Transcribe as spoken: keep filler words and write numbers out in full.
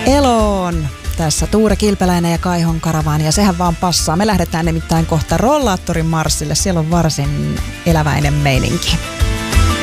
eloon. Tässä Tuure Kilpeläinen ja Kaihon karavaani, ja sehän vaan passaa. Me lähdetään nimittäin kohta rollaattorin marssille. Siellä on varsin eläväinen meininki.